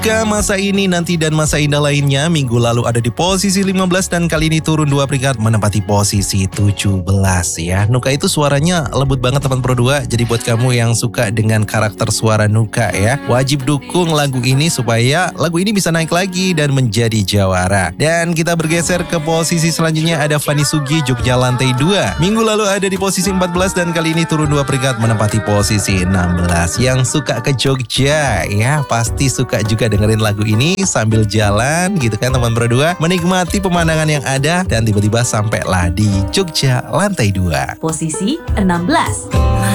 Masa ini nanti dan masa indah lainnya minggu lalu ada di posisi 15 dan kali ini turun 2 peringkat menempati posisi 17 ya. Nuka itu suaranya lembut banget teman Pro 2. Jadi buat kamu yang suka dengan karakter suara Nuka ya, wajib dukung lagu ini supaya lagu ini bisa naik lagi dan menjadi jawara. Dan kita bergeser ke posisi selanjutnya ada Fanny Sugi, Jogja Lantai 2. Minggu lalu ada di posisi 14 dan kali ini turun 2 peringkat menempati posisi 16. Yang suka ke Jogja ya pasti suka juga dengerin lagu ini sambil jalan gitu kan teman Pro 2, menikmati pemandangan yang ada dan tiba-tiba sampailah di Jogja Lantai 2. Posisi 16.